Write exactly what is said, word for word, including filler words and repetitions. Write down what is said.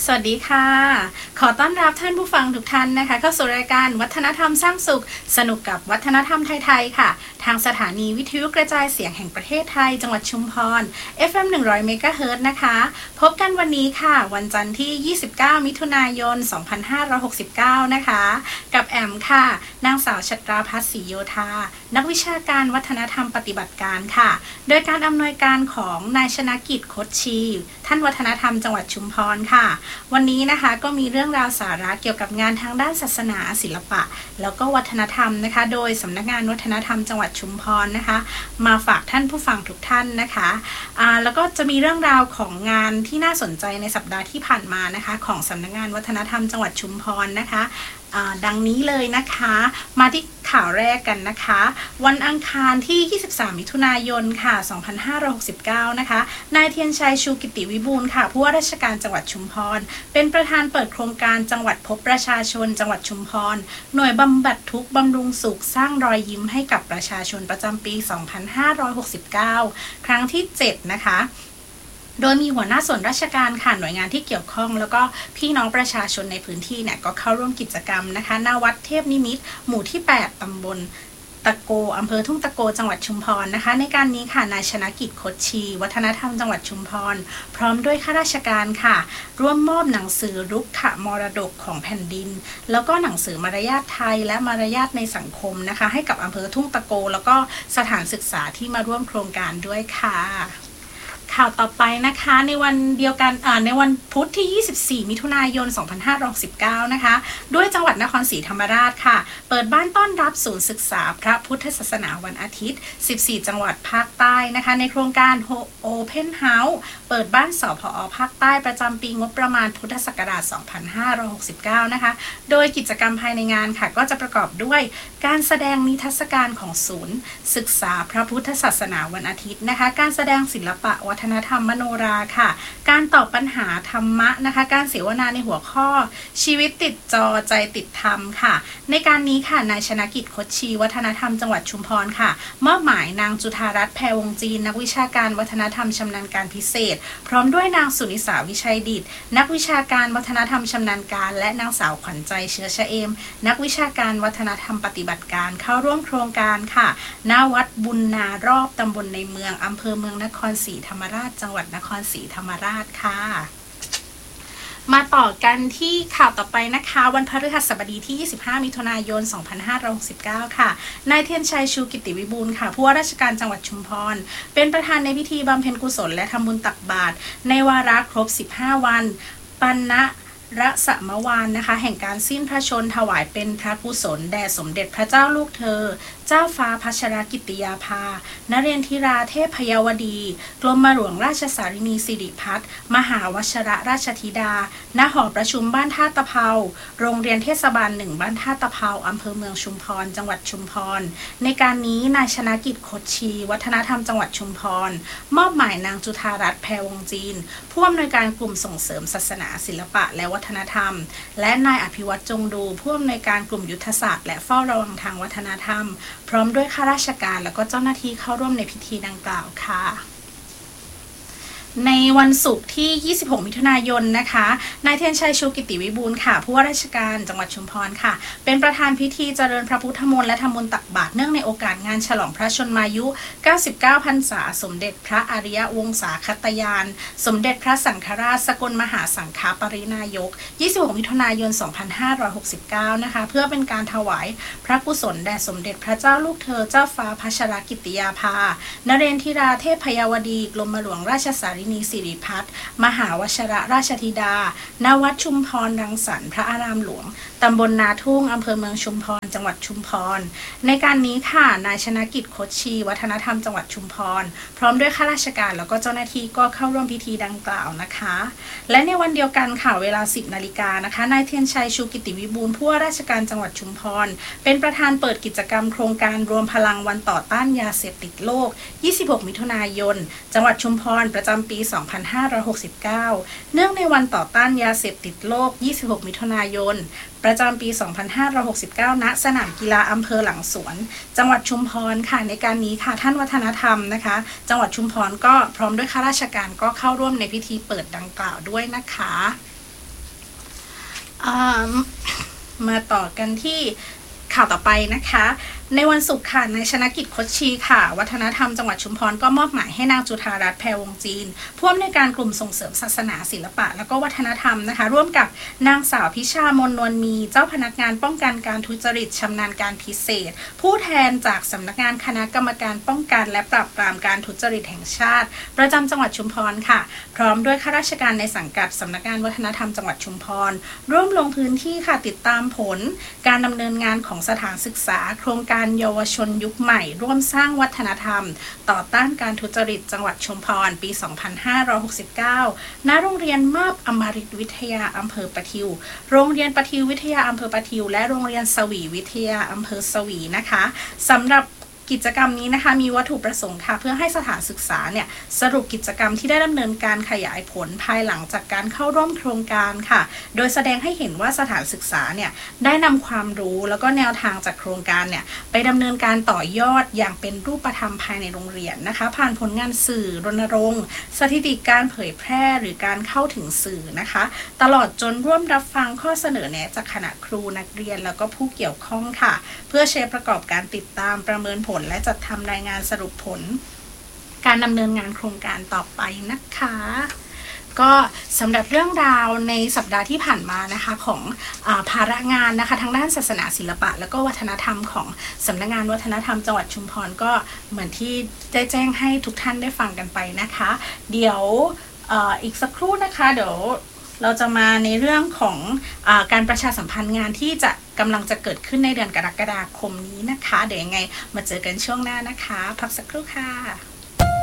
สวัสดีค่ะขอต้อนรับท่านผู้ฟังทุกท่านนะคะเข้าสู่รายการวัฒนธรรมสร้างสุขสนุกกับวัฒนธรรมไทยๆค่ะทางสถานีวิทยุกระจายเสียงแห่งประเทศไทยจังหวัดชุมพร เอฟ เอ็ม หนึ่งร้อย เมกะเฮิรตซ์ นะคะพบกันวันนี้ค่ะวันจันทร์ที่ยี่สิบเก้ามิถุนายนสองพันห้าร้อยหกสิบเก้านะคะกับแอมค่ะนางสาวชัตราภัสศรีโยธานักวิชาการวัฒนธรรมปฏิบัติการค่ะโดยการอำนวยการของนายชนกิจคดชีท่านวัฒนธรรมจังหวัดชุมพรค่ะวันนี้นะคะก็มีเรื่องราวสาระเกี่ยวกับงานทางด้านศาสนาศิลปะแล้วก็วัฒนธรรมนะคะโดยสำนักงานวัฒนธรรมจังหวัดชุมพรนะคะมาฝากท่านผู้ฟังทุกท่านนะคะอ่าแล้วก็จะมีเรื่องราวของงานที่น่าสนใจในสัปดาห์ที่ผ่านมานะคะของสำนักงานวัฒนธรรมจังหวัดชุมพรนะคะดังนี้เลยนะคะมาที่ข่าวแรกกันนะคะวันอังคารที่ยี่สิบสามมิถุนายนค่ะสองพันห้าร้อยหกสิบเก้านะคะนายเทียนชัยชูกิติวิบูลย์ค่ะผู้ว่าราชการจังหวัดชุมพรเป็นประธานเปิดโครงการจังหวัดพบประชาชนจังหวัดชุมพรหน่วยบำบัดทุกข์บำรุงสุขสร้างรอยยิ้มให้กับประชาชนประจำปีสองพันห้าร้อยหกสิบเก้าครั้งที่เจ็ดนะคะโดยมีหัวหน้าส่วนราชการค่ะหน่วยงานที่เกี่ยวข้องแล้วก็พี่น้องประชาชนในพื้นที่เนี่ยก็เข้าร่วมกิจกรรมนะคะณวัดเทพนิมิตรหมู่ที่แปดตำบลตะโกอำเภอทุ่งตะโกจังหวัดชุมพรนะคะในการนี้ค่ะนายชนกิจคดชีวัฒนธรรมจังหวัดชุมพรพร้อมด้วยข้าราชการค่ะร่วมมอบหนังสือรุกขมรดกของแผ่นดินแล้วก็หนังสือมารยาทไทยและมารยาทในสังคมนะคะให้กับอำเภอทุ่งตะโกแล้วก็สถานศึกษาที่มาร่วมโครงการด้วยค่ะข่าวต่อไปนะคะในวันเดียวกันในวันพุธที่ยี่สิบสี่มิถุนายนสองพันห้าร้อยหกสิบเก้านะคะด้วยจังหวัดนครศรีธรรมราชค่ะเปิดบ้านต้อนรับศูนย์ศึกษาพระพุทธศาสนาวันอาทิตย์สิบสี่จังหวัดภาคใต้นะคะในโครงการ Open House เปิดบ้านสผอ.ภาคใต้ประจำปีงบประมาณพุทธศักราชสองพันห้าร้อยหกสิบเก้านะคะโดยกิจกรรมภายในงานค่ะก็จะประกอบด้วยการแสดงนิทรรศการของศูนย์ศึกษาพระพุทธศาสนาวันอาทิตย์นะคะการแสดงศิลปะวัฒนธรรมมโนราค่ะการตอบปัญหาธรรมะนะคะการเสวนาในหัวข้อชีวิตติดจอใจติดธรรมค่ะในการนี้ค่ะนายชนกิจคดชีวัฒนธรรมจังหวัดชุมพรค่ะมอบหมายนางจุธารัตน์แพรวงจีนนักวิชาการวัฒนธรรมชำนาญการพิเศษพร้อมด้วยนางสุนิสาวิชัยดิษฐ์นักวิชาการวัฒนธรรมชำนาญการและนางสาวขวัญใจเชื้อชะเอมนักวิชาการวัฒนธรรมปฏิบัติการเข้าร่วมโครงการค่ะณวัดบุญนารอบตำบลในเมืองอำเภอเมืองนครศรีธรรมราชจังหวัดนครศรีธรรมราชค่ะมาต่อกันที่ข่าวต่อไปนะคะวันพฤหัสบดีที่ยี่สิบห้ามิถุนายนสองพันห้าร้อยหกสิบเก้าค่ะนายเทียนชัยชูกิติวิบูลย์ค่ะผู้ว่าราชการจังหวัดชุมพรเป็นประธานในพิธีบำเพ็ญกุศลและทำบุญตักบาตรในวาระครบสิบห้าวันปัณณรสมวานนะคะแห่งการสิ้นพระชนถวายเป็นพระกุศลแด่สมเด็จพระเจ้าลูกเธอเจ้าฟ้าพัชรกิติยาภานเรนทิราเทพยวดีกรมหลวงราชสารินีสิริพัฒน์มหาวชรราชธิดาณหอประชุมบ้านท่าตะเภาโรงเรียนเทศบาลหนึ่งบ้านท่าตะเภาอำเภอเมืองชุมพรจังหวัดชุมพรในการนี้นายชนกิจคดชีวัฒนธรรมจังหวัดชุมพรมอบหมายนางจุธารัตน์แพรวงจีนผู้อำนวยการกลุ่มส่งเสริมศาสนาศิลปะและวัฒนธรรมและนายอภิวัตรจงดูผู้อำนวยการกลุ่มยุทธศาสตร์และเฝ้าระวังทางวัฒนธรรมพร้อมด้วยข้าราชการและก็เจ้าหน้าที่เข้าร่วมในพิธีดังกล่าวค่ะในวันศุกร์ที่ยี่สิบหกมิถุนายนนะคะนายเทียนชัยชูกิติวิบูลย์ค่ะผู้ว่าราชการจังหวัดชุมพรค่ะเป็นประธานพิธีเจริญพระพุทธมนต์และทำบุญตักบาตรเนื่องในโอกาสงานฉลองพระชนมายุเก้าสิบเก้าพรรษาสมเด็จพระอริยวงศาคตยานสมเด็จพระสังฆราชสกลมหาสังฆปรินายกยี่สิบหกมิถุนายนสองพันห้าร้อยหกสิบเก้านะคะเพื่อเป็นการถวายพระกุศลแด่สมเด็จพระเจ้าลูกเธอเจ้าฟ้าพัชรกิติยาภานเรนทิราเทพยวดีกรมหลวงราชสารินีสิริพัฒน์มหาวชรราชธิดาณวัดชุมพรรังสรรค์พระอารามหลวงตำบลนาทุ่งอำเภอเมืองชุมพรจังหวัดชุมพรในการนี้ค่ะนายชนกิจคดชีวัฒนธรรมจังหวัดชุมพรพร้อมด้วยข้าราชการแล้วก็เจ้าหน้าที่ก็เข้าร่วมพิธีดังกล่าวนะคะและในวันเดียวกันค่ะเวลาสิบนาฬิกานะคะนายเทียนชัยชูกิติวิบูลย์ผู้ว่าราชการจังหวัดชุมพรเป็นประธานเปิดกิจกรรมโครงการรวมพลังวันต่อต้านยาเสพติดโลกยี่สิบหกมิถุนายนจังหวัดชุมพรประจำปีสองพันห้าร้อยหกสิบเก้าเนื่องในวันต่อต้านยาเสพติดโลกยี่สิบหกมิถุนายนประจำปีสองพันห้าร้อยหกสิบเก้าณสนามกีฬาอำเภอหลังสวนจังหวัดชุมพรค่ะในการนี้ค่ะท่านวัฒนธรรมนะคะจังหวัดชุมพรก็พร้อมด้วยข้าราชการก็เข้าร่วมในพิธีเปิดดังกล่าวด้วยนะคะมาต่อกันที่ข่าวต่อไปนะคะในวันศุกร์ค่ะนายชนกิจคดชีค่ะวัฒนธรรมจังหวัดชุมพรก็มอบหมายให้นางจุฑารัตน์แพรวงจีนผู้อำนวยการกลุ่มส่งเสริมศาสนาศิลปะและก็วัฒนธรรมนะคะร่วมกับนางสาวพิชามนนวลมีเจ้าพนักงานป้องกันการทุจริตชำนาญการพิเศษผู้แทนจากสำนักงานคณะกรรมการป้องกันและปราบปรามการทุจริตแห่งชาติประจำจังหวัดชุมพรค่ะพร้อมด้วยข้าราชการในสังกัดสำนักงานวัฒนธรรมจังหวัดชุมพรร่วมลงพื้นที่ค่ะติดตามผลการดำเนินงานของสถานศึกษาโครงการเยาวชนยุคใหม่ร่วมสร้างวัฒนธรรมต่อต้านการทุจริตจังหวัดชุมพรปี สองพันห้าร้อยหกสิบเก้า ณ โรงเรียนมาบอมฤตวิทยาอำเภอปะทิวโรงเรียนปะทิววิทยาอำเภอปะทิวและโรงเรียนสวีวิทยาอำเภอสวีนะคะสำหรับกิจกรรมนี้นะคะมีวัตถุประสงค์ค่ะเพื่อให้สถานศึกษาเนี่ยสรุปกิจกรรมที่ได้ดำเนินการขยายผลภายหลังจากการเข้าร่วมโครงการค่ะโดยแสดงให้เห็นว่าสถานศึกษาเนี่ยได้นำความรู้แล้วก็แนวทางจากโครงการเนี่ยไปดำเนินการต่อยอดอย่างเป็นรูปธรรมภายในโรงเรียนนะคะผ่านผลงานสื่อรณรงค์สถิติการเผยแพร่หรือการเข้าถึงสื่อนะคะตลอดจนร่วมรับฟังข้อเสนอแนะจากคณะครูนักเรียนแล้วก็ผู้เกี่ยวข้องค่ะเพื่อใช้ประกอบการติดตามประเมินผลและจัดทำรายงานสรุปผลการดำเนินงานโครงการต่อไปนะคะก็สำหรับเรื่องราวในสัปดาห์ที่ผ่านมานะคะของอาภาระงานนะคะทางด้านศาสนาศิลปะแล้วก็วัฒนธรรมของสำนักงานวัฒนธรรมจังหวัดชุมพรก็เหมือนที่ได้แจ้งให้ทุกท่านได้ฟังกันไปนะคะเดี๋ยว อ, อีกสักครู่นะคะเดี๋ยวเราจะมาในเรื่องของอาการประชาสัมพันธ์งานที่จะกำลังจะเกิดขึ้นในเดือนกรกฎาคมนี้นะคะเดี๋ยวยังไงมาเจอกันช่วงหน้านะคะพักสักครู่ค่ะ